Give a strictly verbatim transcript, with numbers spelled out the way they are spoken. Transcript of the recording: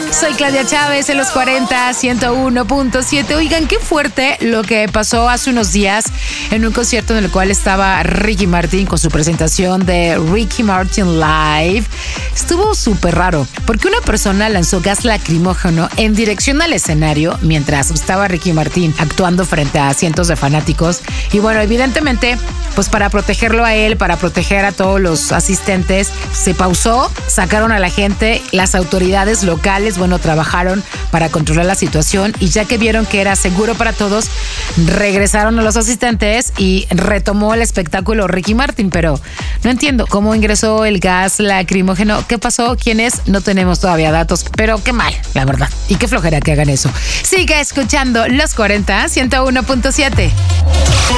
Soy Claudia Chávez en los cuarenta, ciento uno punto siete. Oigan, qué fuerte lo que pasó hace unos días en un concierto en el cual estaba Ricky Martin con su presentación de Ricky Martin Live. Estuvo súper raro porque una persona lanzó gas lacrimógeno en dirección al escenario mientras estaba Ricky Martin actuando frente a cientos de fanáticos. Y bueno, evidentemente, pues para protegerlo a él, para proteger a todos los asistentes, se pausó, sacaron a la gente, las autoridades locales, bueno, trabajaron para controlar la situación y ya que vieron que era seguro para todos, regresaron a los asistentes y retomó el espectáculo Ricky Martin, pero no entiendo cómo ingresó el gas lacrimógeno, qué pasó, quién es, no tenemos todavía datos, pero qué mal, la verdad, y qué flojera que hagan eso. Sigue escuchando Los cuarenta, ciento uno punto siete.